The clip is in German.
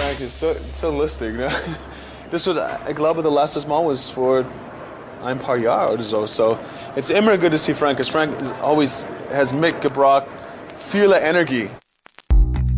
Frank ist so lustig. Ne? Das wird, ich glaube, das letzte Mal was vor ein paar Jahren oder so. So it's immer good to see Frank, because Frank is always has mitgebracht viele Energie.